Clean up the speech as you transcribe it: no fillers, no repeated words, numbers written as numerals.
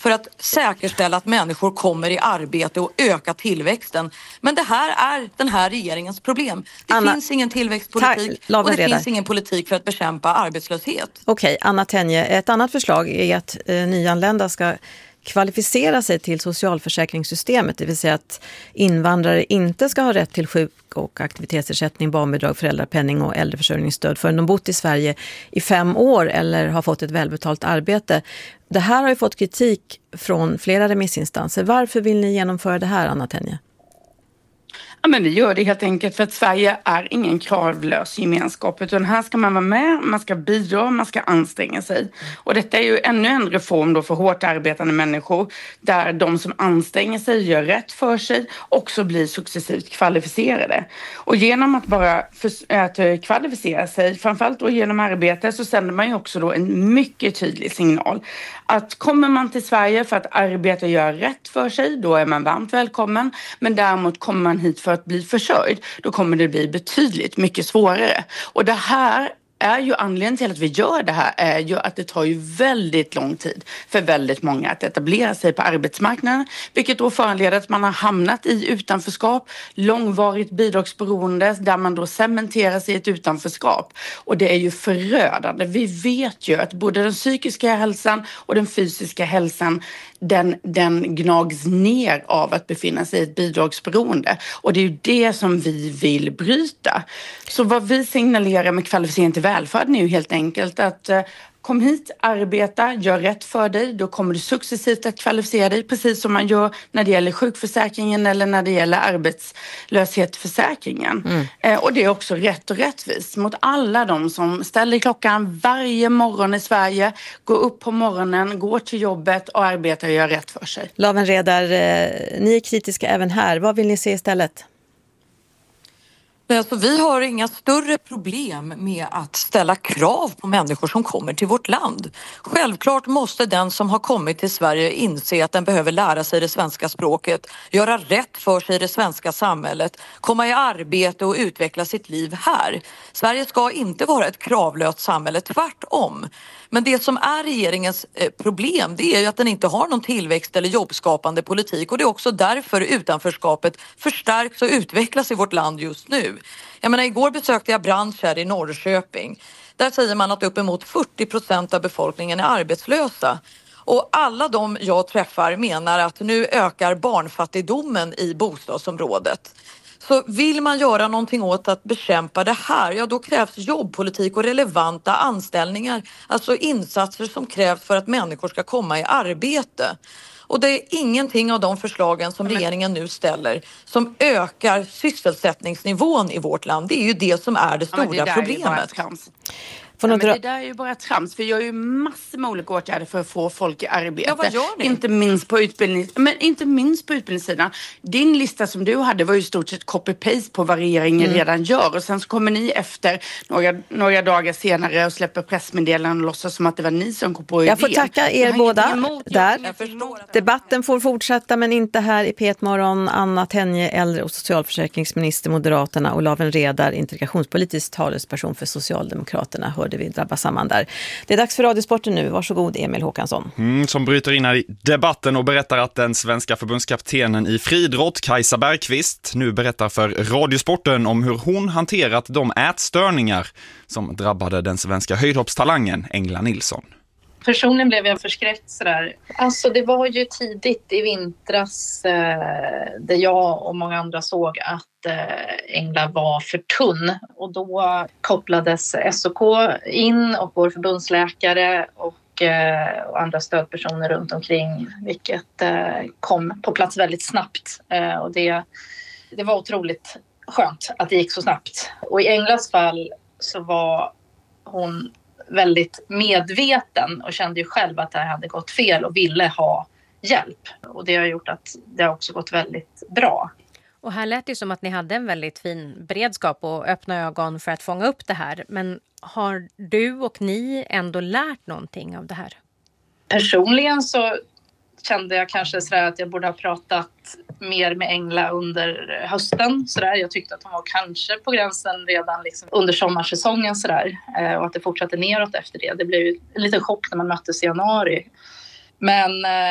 för att säkerställa att människor kommer i arbete och öka tillväxten. Men det här är den här regeringens problem. Det finns ingen tillväxtpolitik och det finns ingen politik för att bekämpa arbetslöshet. Okej, Anna Tenje, ett annat förslag är att nyanlända ska kvalificera sig till socialförsäkringssystemet, det vill säga att invandrare inte ska ha rätt till sjuk- och aktivitetsersättning, barnbidrag, föräldrapenning och äldreförsörjningsstöd förrän de bott i Sverige i 5 år eller har fått ett välbetalt arbete. Det här har ju fått kritik från flera remissinstanser. Varför vill ni genomföra det här, Anna Tenje? Ja, men vi gör det helt enkelt för att Sverige är ingen kravlös gemenskap, utan här ska man vara med, man ska bidra, man ska anstränga sig. Och detta är ju ännu en reform då för hårt arbetande människor där de som anstränger sig, gör rätt för sig, också blir successivt kvalificerade. Och genom att bara att kvalificera sig, framförallt då genom arbete, så sänder man ju också då en mycket tydlig signal. Att kommer man till Sverige för att arbeta och göra rätt för sig, då är man varmt välkommen. Men däremot kommer man hit för att bli försörjd, då kommer det bli betydligt mycket svårare. Och det här är ju anledningen till att vi gör det här är ju att det tar ju väldigt lång tid för väldigt många att etablera sig på arbetsmarknaden, vilket då föranleder att man har hamnat i utanförskap, långvarigt bidragsberoende där man då cementeras i ett utanförskap. Och det är ju förödande. Vi vet ju att både den psykiska hälsan och den fysiska hälsan den gnags ner av att befinna sig i ett bidragsberoende. Och det är ju det som vi vill bryta. Så vad vi signalerar med kvalificering till välfärden är ju helt enkelt att kom hit, arbeta, gör rätt för dig. Då kommer du successivt att kvalificera dig, precis som man gör när det gäller sjukförsäkringen eller när det gäller arbetslöshetsförsäkringen. Och det är också rätt och rättvist mot alla de som ställer klockan varje morgon i Sverige, går upp på morgonen, går till jobbet och arbetar och gör rätt för sig. Laven Redar, ni är kritiska även här. Vad vill ni se istället? Alltså, vi har inga större problem med att ställa krav på människor som kommer till vårt land. Självklart måste den som har kommit till Sverige inse att den behöver lära sig det svenska språket, göra rätt för sig i det svenska samhället, komma i arbete och utveckla sitt liv här. Sverige ska inte vara ett kravlöst samhälle, tvärtom. Men det som är regeringens problem, det är ju att den inte har någon tillväxt eller jobbskapande politik, och det är också därför utanförskapet förstärks och utvecklas i vårt land just nu. Jag menar, igår besökte jag Bransch här i Norrköping. Där säger man att uppemot 40% av befolkningen är arbetslösa. Och alla de jag träffar menar att nu ökar barnfattigdomen i bostadsområdet. Så vill man göra någonting åt att bekämpa det här, ja då krävs jobbpolitik och relevanta anställningar. Alltså insatser som krävs för att människor ska komma i arbete. Och det är ingenting av de förslagen som regeringen nu ställer som ökar sysselsättningsnivån i vårt land. Det är ju det som är det stora problemet. Men det där är ju bara trams. Vi gör ju massor med olika åtgärder för att få folk i arbete. Ja, vad gör ni? Inte minst på utbildningssidan. Din lista som du hade var ju i stort sett copy-paste på vad regeringen redan gör. Och sen så kommer ni efter några dagar senare och släpper pressmeddelanden och låtsas som att det var ni som kom på idén. Jag får tacka er båda där. Debatten får fortsätta, men inte här i P1-morgon. Anna Tenje, äldre- och socialförsäkringsminister, Moderaterna, och Laven Redar, integrationspolitisk talesperson för Socialdemokraterna, hörde vi drabba samman där. Det är dags för Radiosporten nu. Varsågod, Emil Håkansson. Som bryter in här i debatten och berättar att den svenska förbundskaptenen i friidrott, Kajsa Bergqvist, nu berättar för Radiosporten om hur hon hanterat de ätstörningar som drabbade den svenska höjdhoppstalangen Engla Nilsson. Personligen blev jag förskräckt sådär. Alltså det var ju tidigt i vintras där jag och många andra såg att Engla var för tunn. Och då kopplades SOK in och vår förbundsläkare och andra stödpersoner runt omkring. Vilket kom på plats väldigt snabbt. Och det var otroligt skönt att det gick så snabbt. Och i Englas fall så var hon väldigt medveten och kände ju själv att det här hade gått fel och ville ha hjälp. Och det har gjort att det har också gått väldigt bra. Och här lät det som att ni hade en väldigt fin beredskap och öppna ögon för att fånga upp det här. Men har du och ni ändå lärt någonting av det här? Personligen så kände jag kanske sådär att jag borde ha pratat mer med Engla under hösten. Sådär. Jag tyckte att hon var kanske på gränsen redan liksom under sommarsäsongen. Sådär. Och att det fortsatte neråt efter det. Det blev ju en liten chock när man möttes i januari. Men